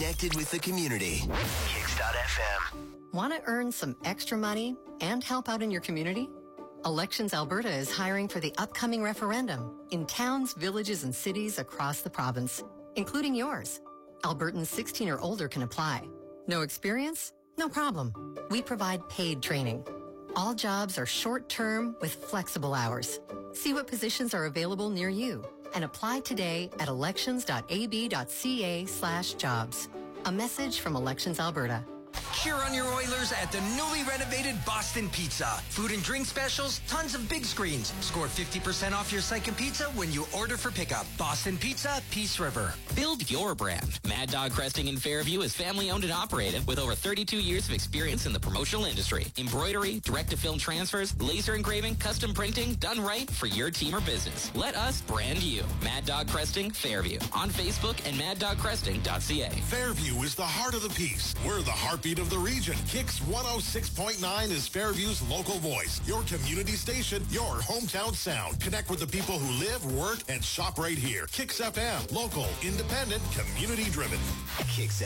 connected with the community. Kicks.fm. Want to earn some extra money and help out in your community? Elections Alberta is hiring for the upcoming referendum in towns, villages, and cities across the province, including yours. Albertans 16 or older can apply. No experience? No problem. We provide paid training. All jobs are short-term with flexible hours. See what positions are available near you and apply today at elections.ab.ca/jobs. A message from Elections Alberta. Cheer on your Oilers at the newly renovated Boston Pizza. Food and drink specials, tons of big screens. Score 50% off your second pizza when you order for pickup. Boston Pizza, Peace River. Build your brand. Mad Dog Cresting in Fairview is family owned and operated with over 32 years of experience in the promotional industry. Embroidery, direct-to-film transfers, laser engraving, custom printing, done right for your team or business. Let us brand you. Mad Dog Cresting, Fairview. On Facebook and maddogcresting.ca. Fairview is the heart of the piece. We're the heartbeat of the region. Kicks 106.9 is Fairview's local voice. Your community station, your hometown sound. Connect with the people who live, work, and shop right here. Kicks FM. Local, independent, community driven. Kicks